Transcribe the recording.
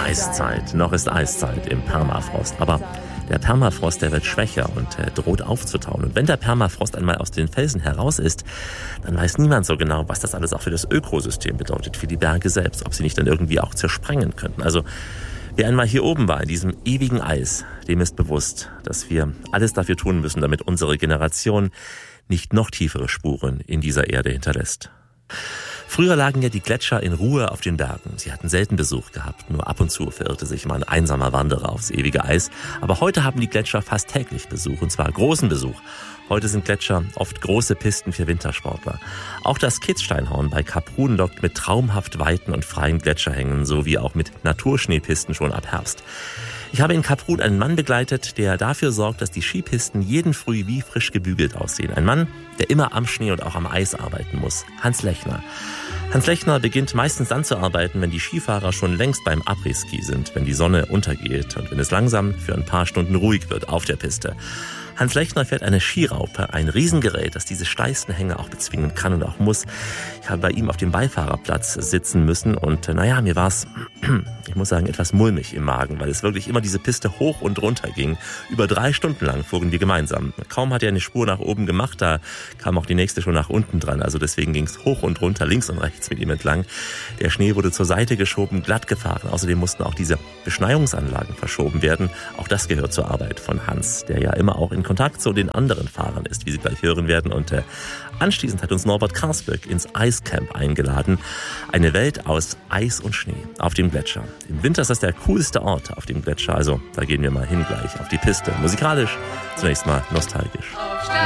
Eiszeit. Noch ist Eiszeit im Permafrost. Aber der Permafrost, der wird schwächer und droht aufzutauen. Und wenn der Permafrost einmal aus den Felsen heraus ist, dann weiß niemand so genau, was das alles auch für das Ökosystem bedeutet, für die Berge selbst, ob sie nicht dann irgendwie auch zersprengen könnten. Also wer einmal hier oben war, in diesem ewigen Eis, dem ist bewusst, dass wir alles dafür tun müssen, damit unsere Generation nicht noch tiefere Spuren in dieser Erde hinterlässt. Früher lagen ja die Gletscher in Ruhe auf den Bergen. Sie hatten selten Besuch gehabt. Nur ab und zu verirrte sich mal ein einsamer Wanderer aufs ewige Eis. Aber heute haben die Gletscher fast täglich Besuch, und zwar großen Besuch. Heute sind Gletscher oft große Pisten für Wintersportler. Auch das Kitzsteinhorn bei Kaprun lockt mit traumhaft weiten und freien Gletscherhängen sowie auch mit Naturschneepisten schon ab Herbst. Ich habe in Kaprun einen Mann begleitet, der dafür sorgt, dass die Skipisten jeden Früh wie frisch gebügelt aussehen. Ein Mann, der immer am Schnee und auch am Eis arbeiten muss. Hans Lechner. Hans Lechner beginnt meistens dann zu arbeiten, wenn die Skifahrer schon längst beim Après-Ski sind, wenn die Sonne untergeht und wenn es langsam für ein paar Stunden ruhig wird auf der Piste. Hans Lechner fährt eine Skiraupe, ein Riesengerät, das diese steilsten Hänge auch bezwingen kann und auch muss. Ich habe bei ihm auf dem Beifahrerplatz sitzen müssen und mir war es, ich muss sagen, etwas mulmig im Magen, weil es wirklich immer diese Piste hoch und runter ging. Über 3 Stunden lang fuhren wir gemeinsam. Kaum hat er eine Spur nach oben gemacht, da kam auch die nächste schon nach unten dran. Also deswegen ging es hoch und runter, links und rechts mit ihm entlang. Der Schnee wurde zur Seite geschoben, glatt gefahren. Außerdem mussten auch diese Beschneiungsanlagen verschoben werden. Auch das gehört zur Arbeit von Hans, der ja immer auch in Kontakt zu den anderen Fahrern ist, wie Sie gleich hören werden. Und anschließend hat uns Norbert Karsböck ins Eiscamp eingeladen. Eine Welt aus Eis und Schnee auf dem Gletscher. Im Winter ist das der coolste Ort auf dem Gletscher. Also da gehen wir mal hin gleich auf die Piste. Musikalisch zunächst mal nostalgisch.